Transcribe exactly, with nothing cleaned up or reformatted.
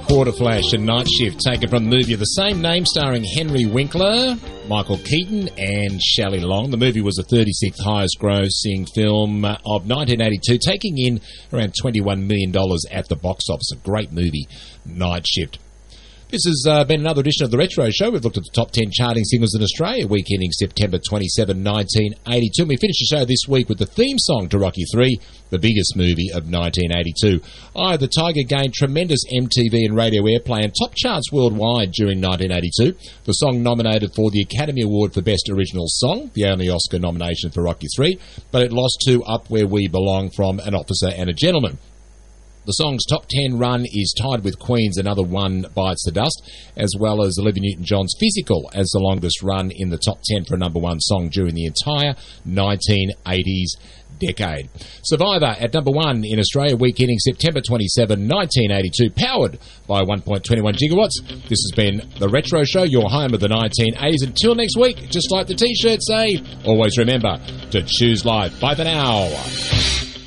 Quarter Flash and Night Shift, taken from the movie of the same name, starring Henry Winkler, Michael Keaton and Shelley Long. The movie was the thirty-sixth highest grossing film of nineteen eighty-two, taking in around twenty-one million dollars at the box office. A great movie, Night Shift. This has uh, been another edition of The Retro Show. We've looked at the top ten charting singles in Australia, week ending September twenty-seventh, nineteen eighty-two. And we finished the show this week with the theme song to Rocky three, the biggest movie of nineteen eighty-two. Eye of the Tiger gained tremendous M T V and radio airplay and top charts worldwide during nineteen eighty-two. The song nominated for the Academy Award for Best Original Song, the only Oscar nomination for Rocky three, but it lost to Up Where We Belong from An Officer and a Gentleman. The song's top ten run is tied with Queen's Another One Bites the Dust, as well as Olivia Newton-John's Physical as the longest run in the top ten for a number one song during the entire nineteen eighties decade. Survivor at number one in Australia, week ending September twenty-seventh, nineteen eighty-two, powered by one point two one gigawatts. This has been The Retro Show, your home of the nineteen eighties. Until next week, just like the T-shirts say, always remember to choose life. Bye for now.